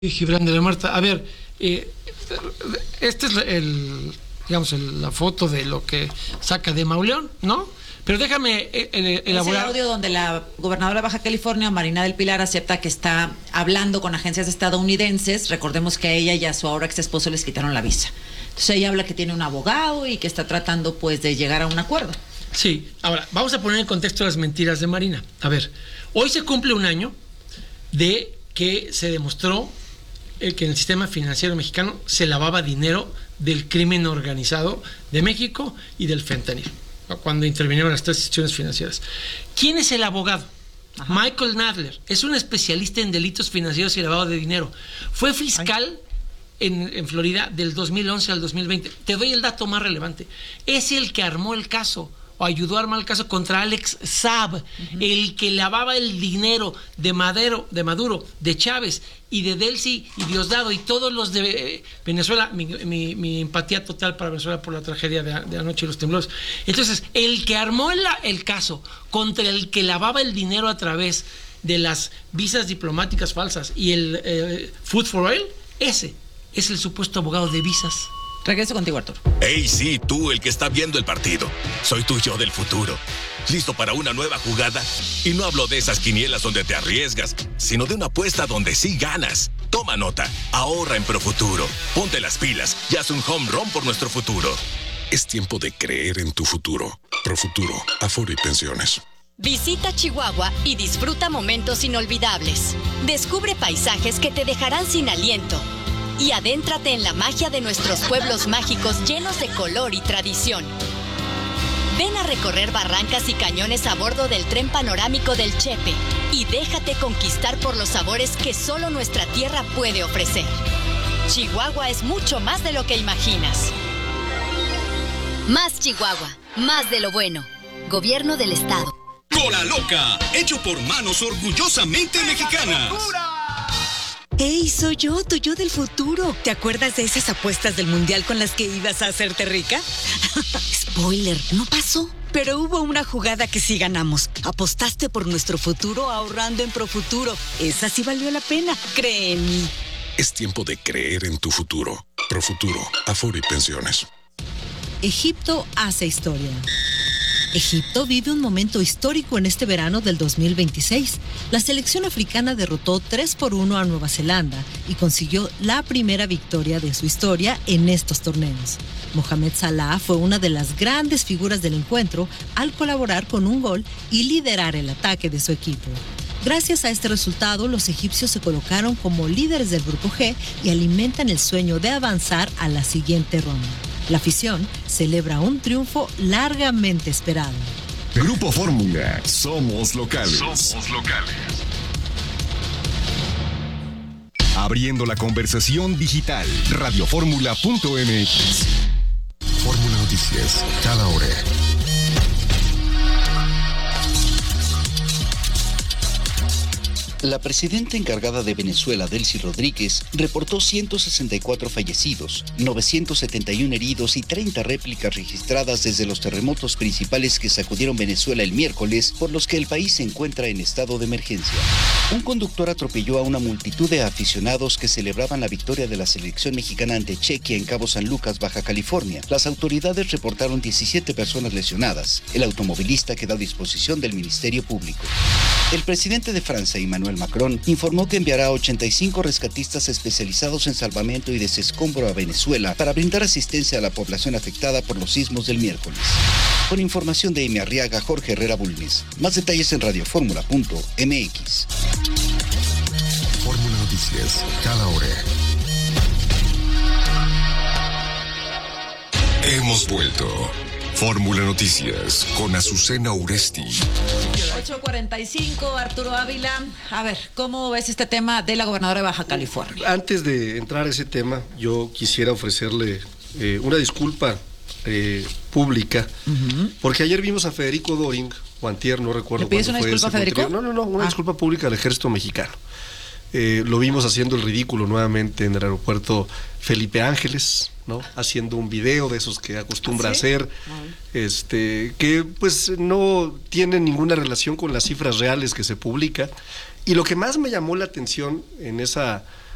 Gibran de la Marta. A ver, este es la foto de lo que saca de Mauleón, ¿no? Pero déjame elaborar. Es el audio donde la gobernadora de Baja California, Marina del Pilar, acepta que está hablando con agencias estadounidenses. Recordemos que a ella y a su ahora ex esposo les quitaron la visa. Entonces ella habla que tiene un abogado y que está tratando pues de llegar a un acuerdo. Sí, ahora vamos a poner en contexto las mentiras de Marina. A ver, hoy se cumple un año de que se demostró que en el sistema financiero mexicano se lavaba dinero del crimen organizado de México y del fentanilo, cuando intervinieron las tres instituciones financieras. ¿Quién es el abogado? Ajá. Michael Nadler es un especialista en delitos financieros y lavado de dinero. Fue fiscal en Florida del 2011 al 2020. Te doy el dato más relevante. Es el que armó el caso o ayudó a armar el caso contra Alex Saab, el que lavaba el dinero de Maduro, de Chávez y de Delcy y Diosdado y todos los de Venezuela. Mi empatía total para Venezuela por la tragedia de anoche y los temblores. Entonces, el que armó el caso contra el que lavaba el dinero a través de las visas diplomáticas falsas y el Food for Oil, ese es el supuesto abogado de visas. Regreso contigo, Arturo. Hey, sí, tú, el que está viendo el partido. Soy tu yo del futuro. ¿Listo para una nueva jugada? Y no hablo de esas quinielas donde te arriesgas, sino de una apuesta donde sí ganas. Toma nota, ahorra en Profuturo. Ponte las pilas y haz un home run por nuestro futuro. Es tiempo de creer en tu futuro. Profuturo, Afore y Pensiones. Visita Chihuahua y disfruta momentos inolvidables. Descubre paisajes que te dejarán sin aliento. Y adéntrate en la magia de nuestros pueblos mágicos llenos de color y tradición. Ven a recorrer barrancas y cañones a bordo del tren panorámico del Chepe y déjate conquistar por los sabores que solo nuestra tierra puede ofrecer. Chihuahua es mucho más de lo que imaginas. Más Chihuahua, más de lo bueno. Gobierno del Estado. Cola Loca, hecho por manos orgullosamente mexicanas. ¡Hey, soy yo, tu yo del futuro! ¿Te acuerdas de esas apuestas del mundial con las que ibas a hacerte rica? Spoiler, no pasó. Pero hubo una jugada que sí ganamos. Apostaste por nuestro futuro ahorrando en Profuturo. Esa sí valió la pena, cree en mí. Es tiempo de creer en tu futuro. Profuturo, Afore y Pensiones. Egipto hace historia. Egipto vive un momento histórico en este verano del 2026. La selección africana derrotó 3-1 a Nueva Zelanda y consiguió la primera victoria de su historia en estos torneos. Mohamed Salah fue una de las grandes figuras del encuentro al colaborar con un gol y liderar el ataque de su equipo. Gracias a este resultado, los egipcios se colocaron como líderes del Grupo G y alimentan el sueño de avanzar a la siguiente ronda. La afición celebra un triunfo largamente esperado. Grupo Fórmula, somos locales. Somos locales. Abriendo la conversación digital, radioformula.mx. Fórmula Noticias, cada hora. La presidenta encargada de Venezuela, Delcy Rodríguez, reportó 164 fallecidos, 971 heridos y 30 réplicas registradas desde los terremotos principales que sacudieron Venezuela el miércoles, por los que el país se encuentra en estado de emergencia. Un conductor atropelló a una multitud de aficionados que celebraban la victoria de la selección mexicana ante Chequia en Cabo San Lucas, Baja California. Las autoridades reportaron 17 personas lesionadas. El automovilista quedó a disposición del Ministerio Público. El presidente de Francia, Emmanuel Macron, informó que enviará 85 rescatistas especializados en salvamento y desescombro a Venezuela para brindar asistencia a la población afectada por los sismos del miércoles. Con información de Emi Arriaga, Jorge Herrera Bulnes. Más detalles en radioformula.mx. Fórmula Noticias, cada hora. Hemos vuelto. Fórmula Noticias con Azucena Uresti. 8:45, Arturo Ávila. A ver, ¿cómo ves este tema de la gobernadora de Baja California? Antes de entrar a ese tema, yo quisiera ofrecerle una disculpa pública, porque ayer vimos a Federico Doring, o antier, no recuerdo. ¿Le pides una disculpa a Federico? No, una disculpa pública al ejército mexicano. Lo vimos haciendo el ridículo nuevamente en el aeropuerto Felipe Ángeles, ¿no? Haciendo un video de esos que acostumbra hacer, que pues no tiene ninguna relación con las cifras reales que se publica. Y lo que más me llamó la atención en esa